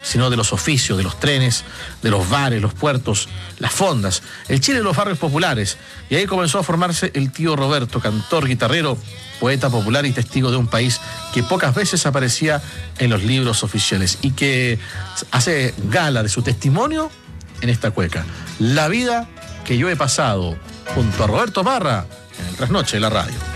sino de los oficios, de los trenes, de los bares, los puertos, las fondas, el Chile de los barrios populares. Y ahí comenzó a formarse el tío Roberto, cantor, guitarrero, poeta popular y testigo de un país que pocas veces aparecía en los libros oficiales y que hace gala de su testimonio en esta cueca. La vida que yo he pasado junto a Roberto Parra en el Trasnoche de la radio.